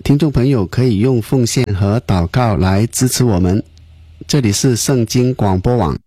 听众朋友可以用奉献和祷告来支持我们。这里是圣经广播网，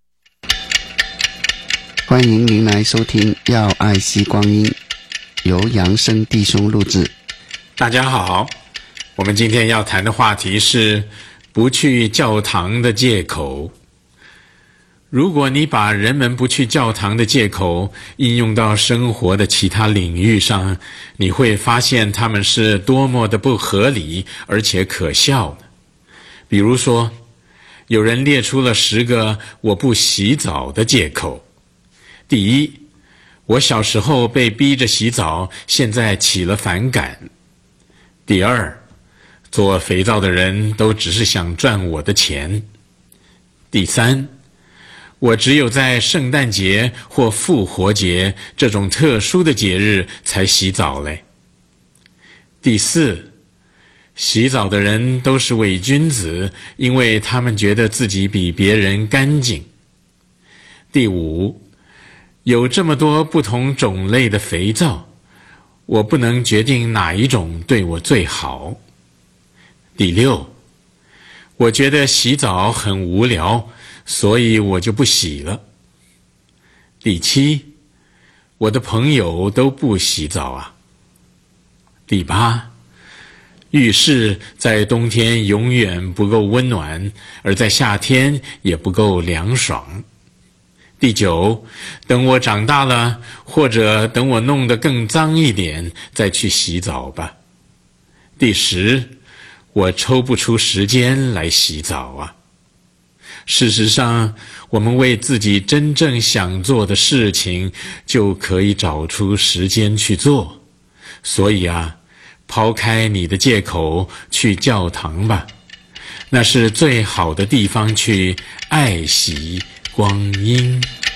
欢迎您来收听要爱惜光阴，由杨生弟兄录制。 大家好，我们今天要谈的话题是不去教堂的借口。如果你把人们不去教堂的借口应用到生活的其他领域上，你会发现他们是多么的不合理而且可笑的。比如说，有人列出了10个我不洗澡的借口。第一，我小时候被逼着洗澡，现在起了反感。第二，做肥皂的人都只是想赚我的钱。第三，我只有在圣诞节或复活节这种特殊的节日才洗澡嘞。第四，洗澡的人都是伪君子，因为他们觉得自己比别人干净。第五，有这么多不同种类的肥皂，我不能决定哪一种对我最好。第六，我觉得洗澡很无聊，所以我就不洗了。第七，我的朋友都不洗澡啊。第八，浴室在冬天永远不够温暖，而在夏天也不够凉爽。第九，等我长大了，或者等我弄得更脏一点，再去洗澡吧。第10，我抽不出时间来洗澡啊。事实上，我们为自己真正想做的事情，就可以找出时间去做。所以啊，抛开你的借口，去教堂吧，那是最好的地方去爱惜光阴。